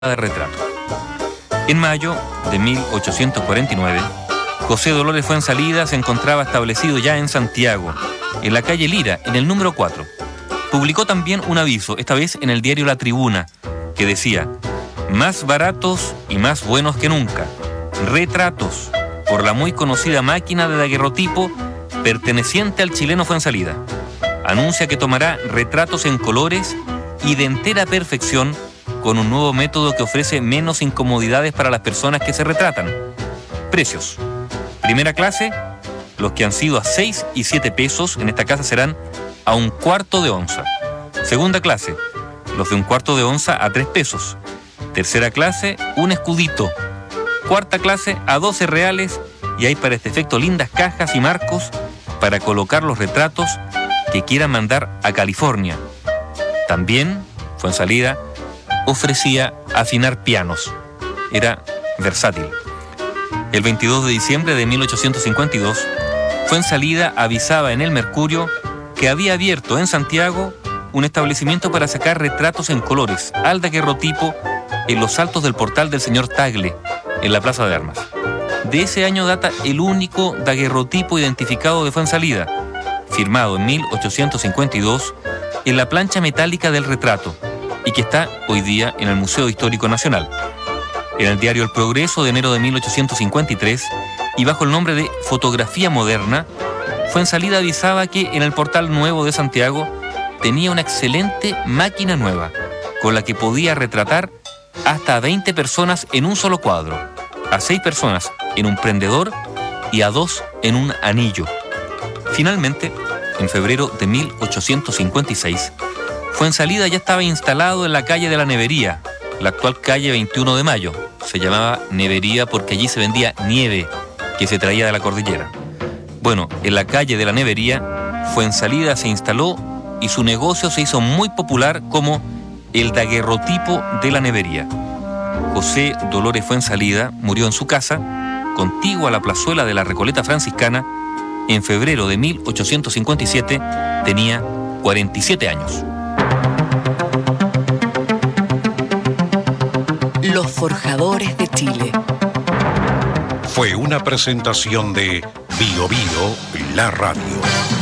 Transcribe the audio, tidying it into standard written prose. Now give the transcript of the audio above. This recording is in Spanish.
de retrato. En mayo de 1849, José Dolores Fuenzalida se encontraba establecido ya en Santiago, en la calle Lira, en el número 4. Publicó también un aviso, esta vez en el diario La Tribuna, que decía: más baratos y más buenos que nunca, retratos, por la muy conocida máquina de daguerrotipo perteneciente al chileno Fuenzalida. Anuncia que tomará retratos en colores y de entera perfección, con un nuevo método que ofrece menos incomodidades para las personas que se retratan. Precios: primera clase, los que han sido a 6 y 7 pesos en esta casa serán a 1/4 de onza. Segunda clase, los de 1/4 de onza a 3 pesos. Tercera clase, un escudito. Cuarta clase, a 12 reales, y hay para este efecto lindas cajas y marcos para colocar los retratos que quieran mandar a California. También, Fuenzalida ofrecía afinar pianos. Era versátil. El 22 de diciembre de 1852, Fuenzalida avisaba en El Mercurio que había abierto en Santiago un establecimiento para sacar retratos en colores al daguerrotipo en los altos del portal del señor Tagle, en la Plaza de Armas. De ese año data el único daguerrotipo identificado de Fuenzalida, firmado en 1852 en la plancha metálica del retrato, y que está hoy día en el Museo Histórico Nacional. En el diario El Progreso de enero de 1853, y bajo el nombre de Fotografía Moderna, Fuenzalida avisaba que en el portal nuevo de Santiago tenía una excelente máquina nueva, con la que podía retratar hasta a 20 personas en un solo cuadro, a 6 personas en un prendedor y a 2 en un anillo. Finalmente, en febrero de 1856, Fuenzalida ya estaba instalado en la calle de la Nevería, la actual calle 21 de Mayo. Se llamaba Nevería porque allí se vendía nieve que se traía de la cordillera. Bueno, en la calle de la Nevería, Fuenzalida se instaló y su negocio se hizo muy popular como el daguerrotipo de la Nevería. José Dolores Fuenzalida murió en su casa, contigua a la plazuela de la Recoleta Franciscana, en febrero de 1857. Tenía 47 años. Los Forjadores de Chile. Fue una presentación de Bio Bio, la radio.